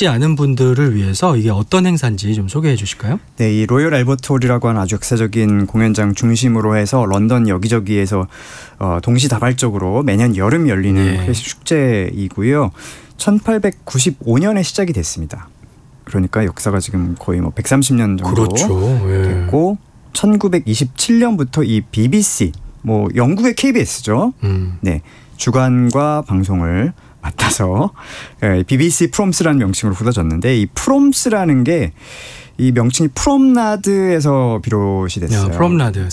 겪지 않은 분들을 위해서 이게 어떤 행사인지 좀 소개해 주실까요? 네, 이 로열 앨버트 홀이라고 하는 아주 역사적인 공연장 중심으로 해서 런던 여기저기에서 동시다발적으로 매년 여름 열리는 클래식 축제이고요. 1895년에 시작이 됐습니다. 그러니까 역사가 지금 거의 뭐 130년 정도 그렇죠. 됐고 1927년부터 이 BBC, 뭐 영국의 KBS죠. 네, 주관과 방송을 맡아서 BBC 프롬스라는 명칭으로 굳어졌는데 이 프롬스라는 게 이 명칭이 프롬나드에서 비롯이 됐어요. 프롬나드,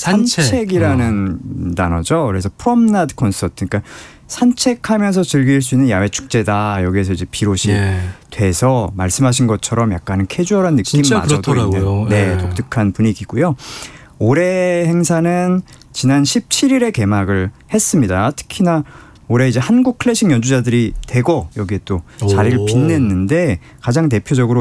산책이라는 단어죠. 그래서 프롬나드 콘서트, 그러니까 산책하면서 즐길 수 있는 야외 축제다. 여기에서 이제 비롯이 돼서 말씀하신 것처럼 약간은 캐주얼한 느낌마저도 있는 독특한 분위기고요. 올해 행사는 지난 17일에 개막을 했습니다. 특히나 올해 이제 한국 클래식 연주자들이 대거 여기에 또 자리를 빛냈는데 가장 대표적으로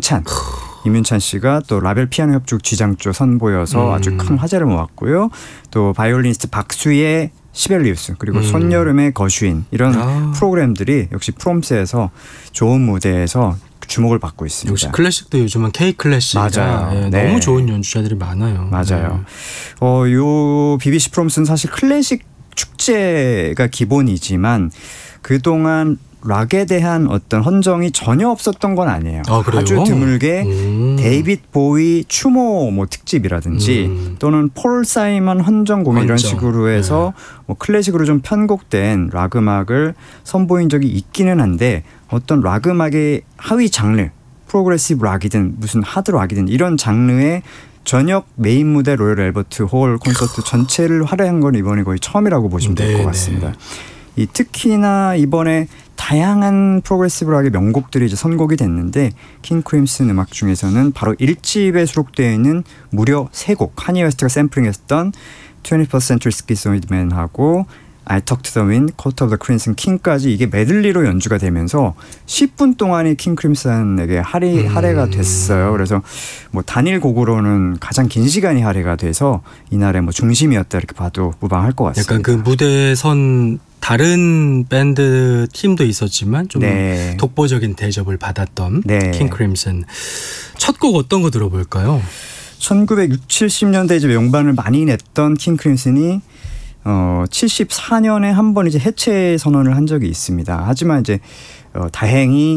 이문찬 씨가 또 라벨 피아노 협주곡 지장조 선보여서 아주 큰 화제를 모았고요. 또 바이올리니스트 박수의 시벨리우스, 그리고 손여름의 거슈인, 이런 프로그램들이 역시 프롬스에서 좋은 무대에서 주목을 받고 있습니다. 역시 클래식도 요즘은 K-클래식 맞아요. 너무 좋은 연주자들이 많아요. 맞아요. 요 BBC 프롬스는 사실 클래식 축제가 기본이지만 그동안 락에 대한 어떤 헌정이 전혀 없었던 건 아니에요. 아주 드물게 데이빗 보위 추모 뭐 특집이라든지 또는 폴 사이먼 헌정 공연 이런 식으로 해서 뭐 클래식으로 좀 편곡된 락 음악을 선보인 적이 있기는 한데 어떤 락 음악의 하위 장르, 프로그레시브 락이든 무슨 하드 락이든 이런 장르의 저녁 메인 무대 로열 앨버트 홀 콘서트 전체를 활용한 건 이번이 거의 처음이라고 보시면 될 것 같습니다. 이 특히나 이번에 다양한 프로그레시브 락의 명곡들이 이제 선곡이 됐는데 킹 크림슨 음악 중에서는 바로 1집에 수록되어 있는 무려 3곡, 카니 웨스트가 샘플링했던 21st Century Schizoidman하고 I Talk to the Wind, Court of the Crimson King까지 이게 메들리로 연주가 되면서 10분 동안이 킹 크림슨에게 할애가 됐어요. 그래서 뭐 단일 곡으로는 가장 긴 시간이 할애가 돼서 이날의 뭐 중심이었다 이렇게 봐도 무방할 것 같습니다. 약간 그 무대에 선 다른 밴드 팀도 있었지만 좀 독보적인 대접을 받았던 킹 크림슨. 첫 곡 어떤 거 들어볼까요? 1960, 70년대 이제 명반을 많이 냈던 킹 크림슨이 74년에 한 번 이제 해체 선언을 한 적이 있습니다. 하지만 이제 다행히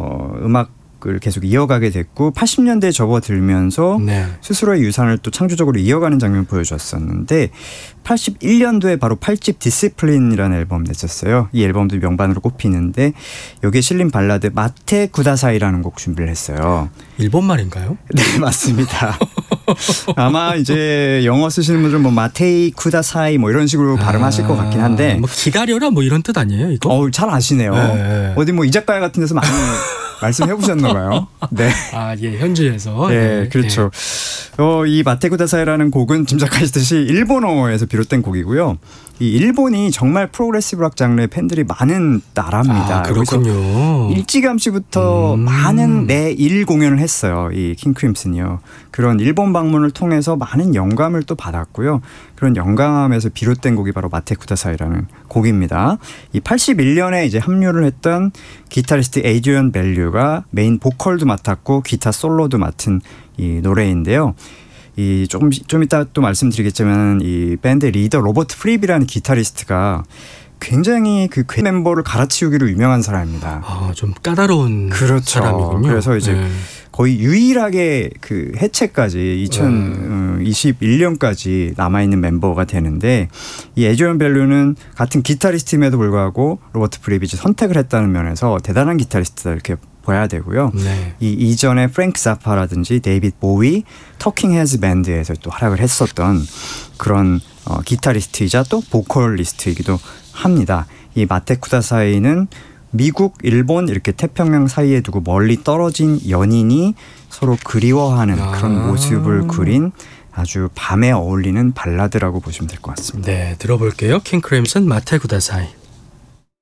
음악을 계속 이어가게 됐고 80년대에 접어들면서 스스로의 유산을 또 창조적으로 이어가는 장면 보여줬었는데 81년도에 바로 8집 디시플린이라는 앨범 냈었어요. 이 앨범도 명반으로 꼽히는데 여기에 실린 발라드 마테 구다사이라는 곡 준비를 했어요. 일본 말인가요? 네, 맞습니다. 아마 이제 영어 쓰시는 분들은 뭐 마테이 쿠다사이 뭐 이런 식으로 발음하실 것 같긴 한데 뭐 기다려라 뭐 이런 뜻 아니에요 이거? 잘 아시네요. 어디 뭐 이자카야 같은 데서 많이 말씀해 보셨나 봐요. 네. 현지에서. 네, 그렇죠. 이 마테 구다사이라는 곡은 짐작하시듯이 일본어에서 비롯된 곡이고요. 이 일본이 정말 프로그레시브 락 장르의 팬들이 많은 나라입니다. 그렇군요. 일찌감치부터 많은 매일 공연을 했어요. 이 킹 크림슨이요. 그런 일본 방문을 통해서 많은 영감을 또 받았고요. 그런 영감에서 비롯된 곡이 바로 마테 구다사이라는 곡입니다. 이 81년에 이제 합류를 했던 기타리스트 에이드리언 벨류가 메인 보컬도 맡았고 기타 솔로도 맡은 이 노래인데요. 이 좀 이따 또 말씀드리겠지만 이 밴드 리더 로버트 프리비라는 기타리스트가 굉장히 그 멤버를 갈아치우기로 유명한 사람입니다. 좀 까다로운 사람이군요. 그래서 이제 거의 유일하게 그 해체까지 2021년까지 남아있는 멤버가 되는데 이 에이드리언 벨류는 같은 기타리스트임에도 불구하고 로버트 프리비 선택을 했다는 면에서 대단한 기타리스트다 이렇게 봐야 되고요. 이 이전에 프랭크 자파라든지 데이빗 보위, 터킹 헤즈 밴드에서 또 활약을 했었던 그런 기타리스트이자 또 보컬리스트이기도 합니다. 이 마테 쿠다사이는 미국, 일본 이렇게 태평양 사이에 두고 멀리 떨어진 연인이 서로 그리워하는 그런 모습을 그린 아주 밤에 어울리는 발라드라고 보시면 될 것 같습니다. 네, 들어볼게요. 킹 크림슨 마테 구다사이.